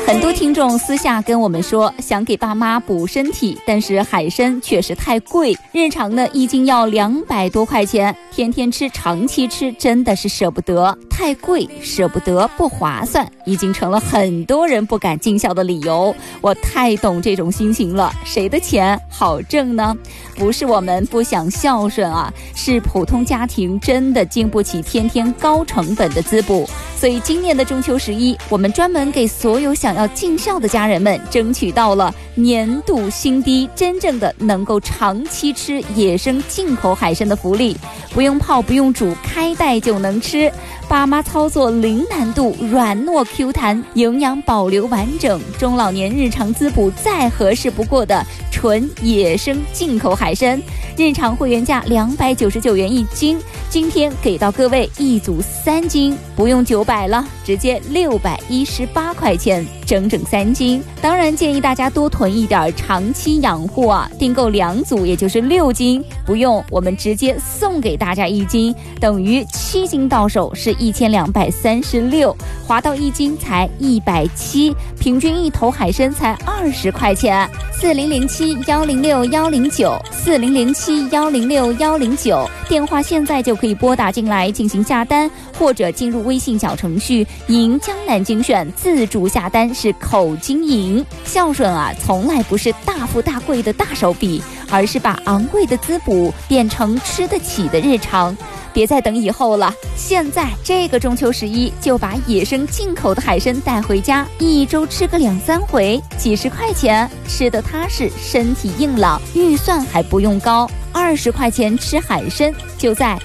很多听众私下跟我们说，想给爸妈补身体，但是海参确实太贵，日常呢一斤要200多块钱，天天吃长期吃真的是舍不得，太贵舍不得不划算，已经成了很多人不敢尽孝的理由。我太懂这种心情了，谁的钱好挣呢？不是我们不想孝顺啊，是普通家庭真的经不起天天高成本的滋补。所以今年的中秋11，我们专门给所有想要尽孝的家人们争取到了年度新低，真正的能够长期吃野生进口海参的福利，不用泡不用煮，开袋就能吃，爸妈操作零难度，软糯 Q 弹，营养保留完整，中老年日常滋补再合适不过的纯野生进口海参。日常会员价299元一斤，今天给到各位一组3斤，不用900了，直接618块钱，整整3斤。当然建议大家多囤一点，长期养护啊，订购2组也就是6斤，不用我们直接送给大家1斤，等于7斤到手是1236，划到1斤才170，平均一头海参才20块钱。4007106109，4007106109，电话现在就可以拨打进来进行下单，或者进入微信小程序赢江南精选自助下单，是口经营。孝顺啊，从来不是大富大贵的大手笔，而是把昂贵的滋补变成吃得起的日常。别再等以后了，现在这个中秋11就把野生进口的海参带回家，一周吃个2-3回，几十块钱，吃得踏实，身体硬朗，预算还不用高，20块钱吃海参，就在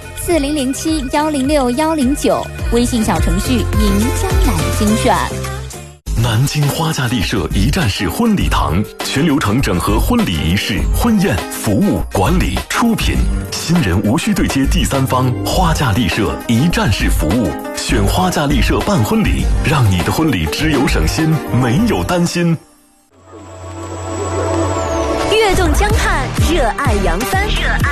4007106109微信小程序赢江南精选。 南京花家丽舍一站式婚礼堂，全流程整合婚礼仪式、婚宴、服务、管理、出品，新人无需对接第三方，花家丽舍一站式服务，选花家丽舍办婚礼，让你的婚礼只有省心，没有担心。 跃动江汉，热爱扬帆，